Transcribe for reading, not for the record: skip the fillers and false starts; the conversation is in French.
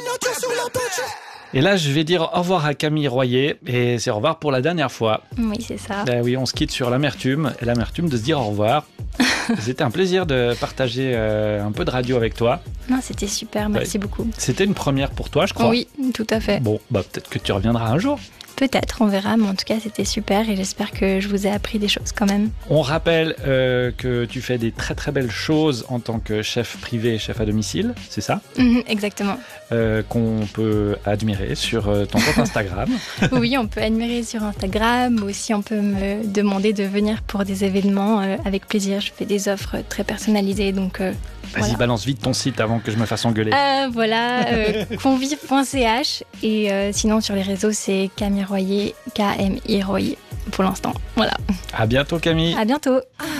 Et là, je vais dire au revoir à Camille Royer, et c'est au revoir pour la dernière fois. Oui, c'est ça. Ben oui, on se quitte sur l'amertume, et l'amertume de se dire au revoir. C'était un plaisir de partager un peu de radio avec toi. Non, c'était super, merci beaucoup. C'était une première pour toi, je crois. Oui, tout à fait. Bon, peut-être que tu reviendras un jour. Peut-être, on verra, mais en tout cas, c'était super et j'espère que je vous ai appris des choses quand même. On rappelle que tu fais des très très belles choses en tant que chef privé et chef à domicile, c'est ça ? Exactement. Qu'on peut admirer sur ton compte Instagram. Oui, on peut admirer sur Instagram, aussi on peut me demander de venir pour des événements avec plaisir. Je fais des offres très personnalisées, donc Vas-y, voilà. balance vite ton site avant que je me fasse engueuler. Convive.ch et sinon sur les réseaux c'est Camille Royer, KMI Royer pour l'instant. Voilà. À bientôt Camille. À bientôt.